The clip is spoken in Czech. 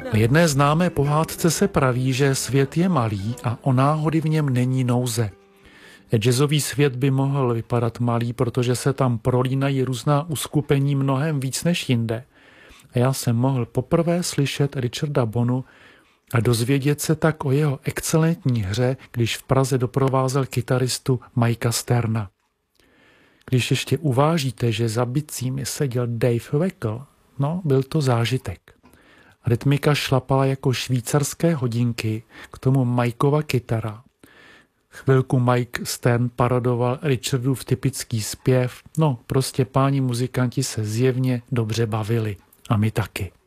V jedné známé pohádce se praví, že svět je malý a o náhody v něm není nouze. Jazzový svět by mohl vypadat malý, protože se tam prolínají různá uskupení mnohem víc než jinde. A já jsem mohl poprvé slyšet Richarda Bonu a dozvědět se tak o jeho excelentní hře, když v Praze doprovázel kytaristu Mikea Sterna. Když ještě uvážíte, že za bicími seděl Dave Weckl, no, byl to zážitek. Rytmika šlapala jako švýcarské hodinky, k tomu Mikeova kytara. Chvilku Mike Stern parodoval Richardův typický zpěv, no prostě páni muzikanti se zjevně dobře bavili. A my taky.